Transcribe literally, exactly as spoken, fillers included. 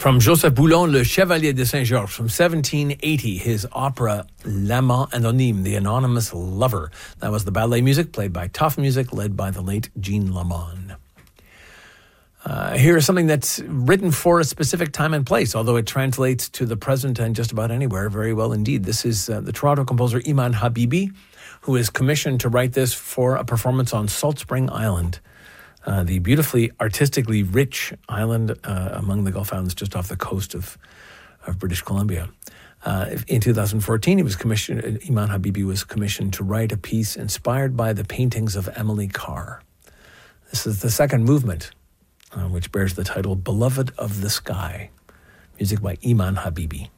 From Joseph Boulon, Le Chevalier de Saint-Georges, from seventeen eighty, his opera L'Amant Anonyme, The Anonymous Lover. That was the ballet music played by Toff Music, led by the late Jean Lamond. Uh, here is something that's written for a specific time and place, although it translates to the present and just about anywhere very well indeed. This is uh, the Toronto composer Iman Habibi, who is commissioned to write this for a performance on Salt Spring Island, uh, the beautifully artistically rich island uh, among the Gulf Islands just off the coast of, of British Columbia. Uh, in two thousand fourteen, he was commissioned, Iman Habibi was commissioned to write a piece inspired by the paintings of Emily Carr. This is the second movement, Uh, which bears the title Beloved of the Sky. Music by Iman Habibi.